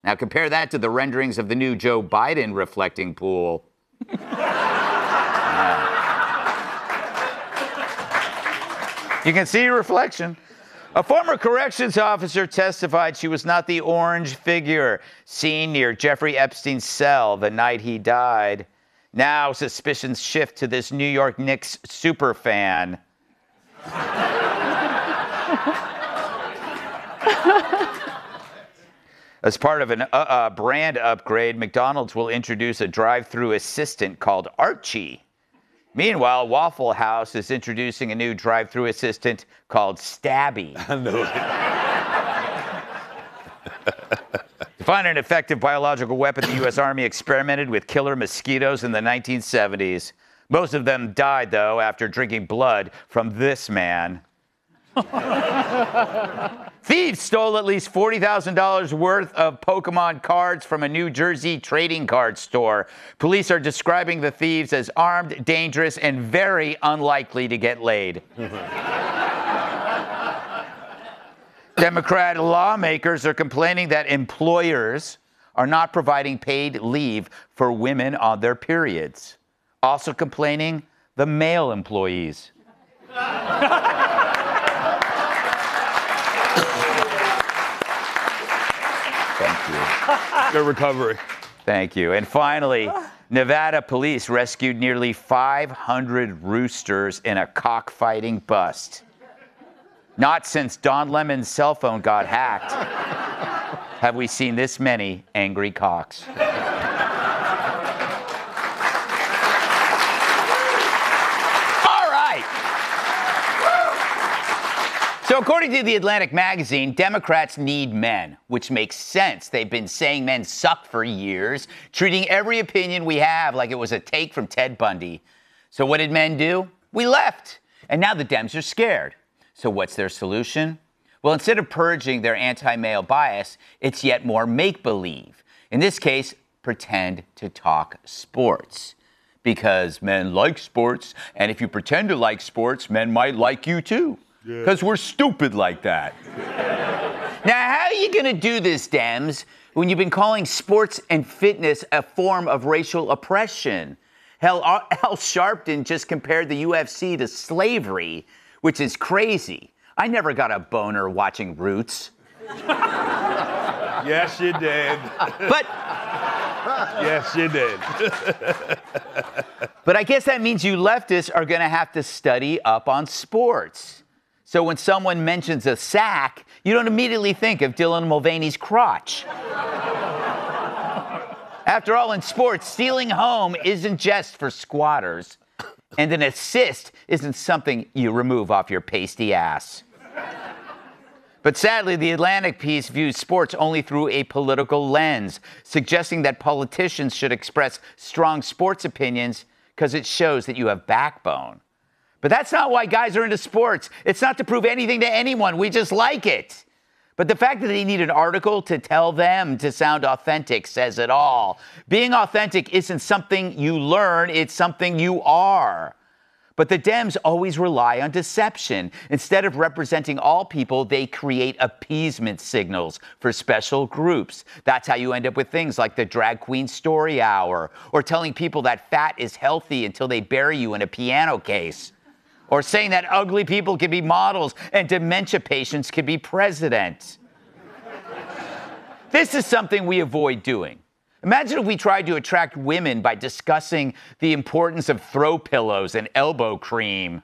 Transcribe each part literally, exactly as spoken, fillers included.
Now compare that to the renderings of the new Joe Biden reflecting pool. uh. You can see reflection. A former corrections officer testified she was not the orange figure seen near Jeffrey Epstein's cell the night he died. Now suspicions shift to this New York Knicks superfan. As part of an uh, uh, brand upgrade, McDonald's will introduce a drive-thru assistant called Archie. Meanwhile, Waffle House is introducing a new drive-thru assistant called Stabby. I knew it. To find an effective biological weapon, the U S Army experimented with killer mosquitoes in the nineteen seventies. Most of them died, though, after drinking blood from this man. Thieves stole at least forty thousand dollars worth of Pokemon cards from a New Jersey trading card store. Police are describing the thieves as armed, dangerous, and very unlikely to get laid. Democrat lawmakers are complaining that employers are not providing paid leave for women on their periods. Also complaining, the male employees. Thank you. Good recovery. Thank you. And finally, Nevada police rescued nearly five hundred roosters in a cockfighting bust. Not since Don Lemon's cell phone got hacked have we seen this many angry cocks. So according to the Atlantic magazine, Democrats need men, which makes sense. They've been saying men suck for years, treating every opinion we have like it was a take from Ted Bundy. So what did men do? We left. And now the Dems are scared. So what's their solution? Well, instead of purging their anti-male bias, it's yet more make-believe. In this case, pretend to talk sports. Because men like sports, and if you pretend to like sports, men might like you too. Because yeah. We're stupid like that. Now, how are you going to do this, Dems, when you've been calling sports and fitness a form of racial oppression? Hell, Al Sharpton just compared the U F C to slavery, which is crazy. I never got a boner watching Roots. Yes, you did. But... Yes, you did. But I guess that means you leftists are going to have to study up on sports. So when someone mentions a sack, you don't immediately think of Dylan Mulvaney's crotch. After all, in sports, stealing home isn't just for squatters. And an assist isn't something you remove off your pasty ass. But sadly, the Atlantic piece views sports only through a political lens, suggesting that politicians should express strong sports opinions because it shows that you have backbone. But that's not why guys are into sports. It's not to prove anything to anyone. We just like it. But the fact that they need an article to tell them to sound authentic says it all. Being authentic isn't something you learn, it's something you are. But the Dems always rely on deception. Instead of representing all people, they create appeasement signals for special groups. That's how you end up with things like the Drag Queen Story Hour, or telling people that fat is healthy until they bury you in a piano case. Or saying that ugly people can be models and dementia patients can be president. This is something we avoid doing. Imagine if we tried to attract women by discussing the importance of throw pillows and elbow cream.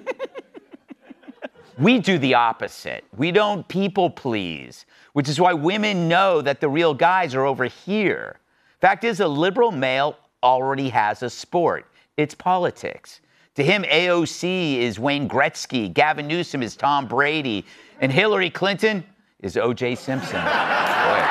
We do the opposite. We don't people please, which is why women know that the real guys are over here. Fact is, a liberal male already has a sport. It's politics. To him, A O C is Wayne Gretzky, Gavin Newsom is Tom Brady, and Hillary Clinton is O J Simpson. Boy.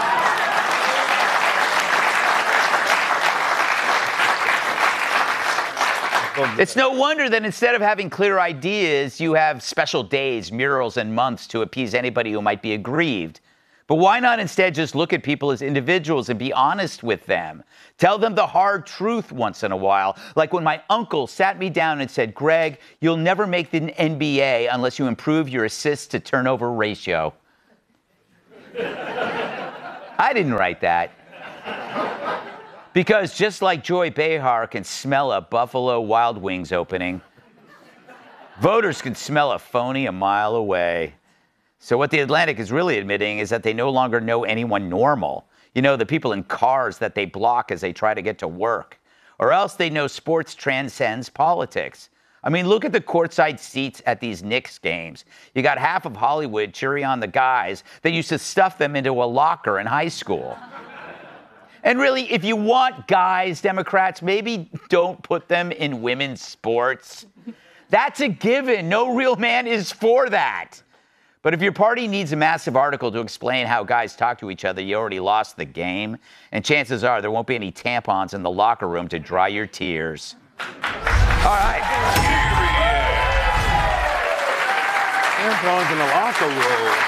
It's no wonder that instead of having clear ideas, you have special days, murals, and months to appease anybody who might be aggrieved. But why not instead just look at people as individuals and be honest with them? Tell them the hard truth once in a while. Like when my uncle sat me down and said, Greg, you'll never make the N B A unless you improve your assists to turnover ratio. I didn't write that. Because just like Joy Behar can smell a Buffalo Wild Wings opening, voters can smell a phony a mile away. So what The Atlantic is really admitting is that they no longer know anyone normal. You know, the people in cars that they block as they try to get to work. Or else they know sports transcends politics. I mean, look at the courtside seats at these Knicks games. You got half of Hollywood cheering on the guys that used to stuff them into a locker in high school. And really, if you want guys, Democrats, maybe don't put them in women's sports. That's a given. No real man is for that. But if your party needs a massive article to explain how guys talk to each other, you already lost the game. And chances are there won't be any tampons in the locker room to dry your tears. All right. Tampons in the locker room.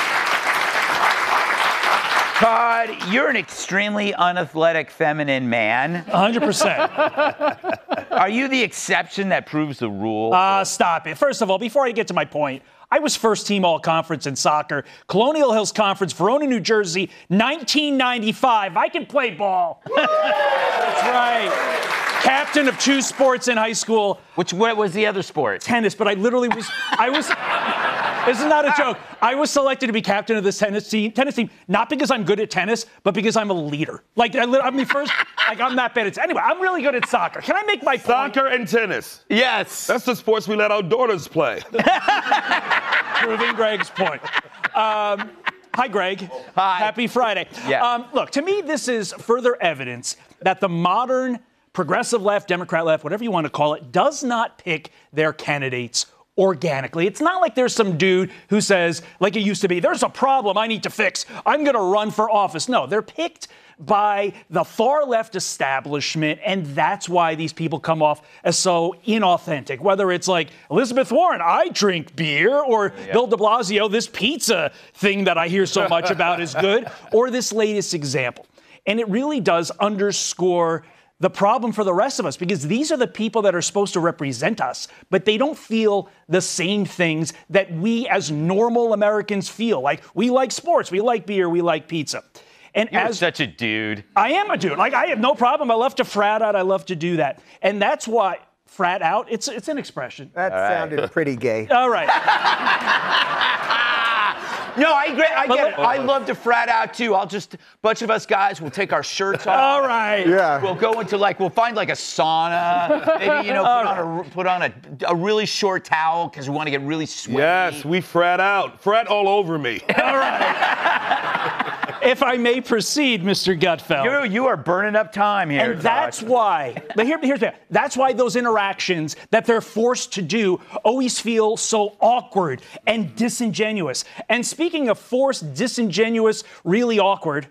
Todd, you're an extremely unathletic feminine man. one hundred percent. Are you the exception that proves the rule? Uh, stop it. First of all, before I get to my point, I was first team all-conference in soccer, Colonial Hills Conference, Verona, New Jersey, nineteen ninety-five. I can play ball. That's right. Captain of two sports in high school. Which, what was the other sport? Tennis, but I literally was, I was, this is not a joke. I was selected to be captain of this tennis team, tennis team, not because I'm good at tennis, but because I'm a leader. Like, I, I'm the first, like, I'm that bad at, anyway, I'm really good at soccer. Can I make my point? Soccer and tennis. Yes. That's the sports we let our daughters play. Proving Greg's point. Um, hi, Greg. Hi. Happy Friday. Yeah. Um, look, to me, this is further evidence that the modern progressive left, Democrat left, whatever you want to call it, does not pick their candidates organically. It's not like there's some dude who says, like it used to be, there's a problem I need to fix. I'm going to run for office. No, they're picked by the far left establishment, and that's why these people come off as so inauthentic. Whether it's like Elizabeth Warren, I drink beer, or yeah. Bill de Blasio, this pizza thing that I hear so much about is good, or this latest example. And it really does underscore the problem for the rest of us, because these are the people that are supposed to represent us, but they don't feel the same things that we as normal Americans feel. Like, we like sports, we like beer, we like pizza. And You're as such a dude. I am a dude. Like, I have no problem. I love to frat out. I love to do that. And that's why frat out, it's it's an expression. That All sounded right. pretty gay. All right. No, I agree. I But get it. look- I love to frat out too. I'll just, a bunch of us guys, we'll take our shirts off. All right. Yeah. We'll go into like, we'll find like a sauna. Maybe, you know, put on, a, put on a, a really short towel because we want to get really sweaty. Yes, we frat out. Frat all over me. All right. If I may proceed, Mister Gutfeld. You, you are burning up time here. And that's Todd. why, but here, here's the, that's why those interactions that they're forced to do always feel so awkward and disingenuous. And speaking of forced, disingenuous, really awkward,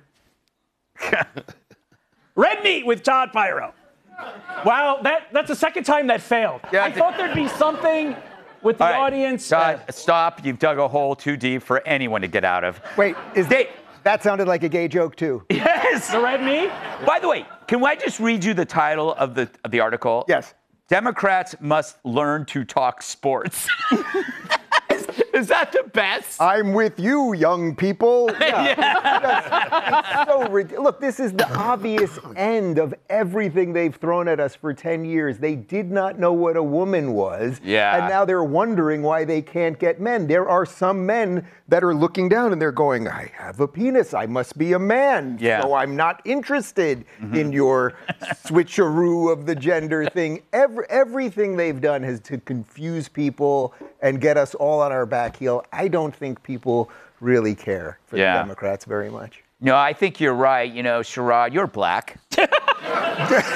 Red Meat with Todd Pyro. Wow, that, that's the second time that failed. Yeah, I thought there'd be something with the All right, audience. Todd, uh, stop. You've dug a hole too deep for anyone to get out of. Wait, is They- that sounded like a gay joke too? Yes. the Red Meat? By the way, can I just read you the title of the of the article? Yes. Democrats must learn to talk sports. is, is that the best? I'm with you, young people. Yeah. It's so ridiculous. Look, this is the obvious end of everything they've thrown at us for ten years. They did not know what a woman was. Yeah. And now they're wondering why they can't get men. There are some men that are looking down and they're going, I have a penis. I must be a man. Yeah. So I'm not interested in your switcheroo of the gender thing. Every, everything they've done is to confuse people and get us all on our back heel. I don't think people really care for Yeah. the Democrats very much. No, I think you're right. You know, Sherrod, you're black.